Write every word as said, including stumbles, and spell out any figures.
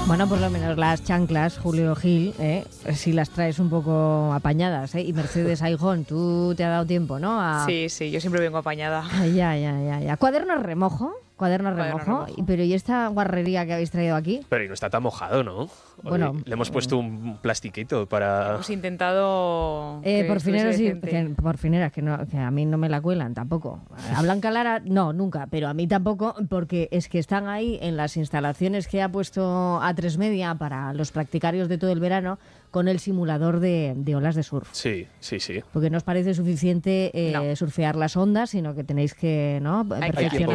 Bueno, por lo menos las chanclas, Julio Gil, ¿eh? Si las traes un poco apañadas, ¿eh? Y Mercedes Aijón, tú te has dado tiempo, ¿no? A... Sí, sí, yo siempre vengo apañada. Ya, ya, ya, ya. Cuadernos remojo, cuadernos Cuaderno remojo. remojo. Pero ¿y esta guarrería que habéis traído aquí? Pero y no está tan mojado, ¿no? Bueno, Oye, le hemos puesto un plastiquito para... Hemos intentado. Eh, que por fineros estuviese y decente. que- por fineras, que, no, que a mí no me la cuelan tampoco. A Blanca Lara, no, nunca, pero a mí tampoco, porque es que están ahí en las instalaciones que ha puesto A tres Media para los practicarios de todo el verano con el simulador de, de olas de surf. Sí, sí, sí. Porque no os parece suficiente eh, No. surfear las ondas, sino que tenéis que, ¿no? Hay que perfeccionar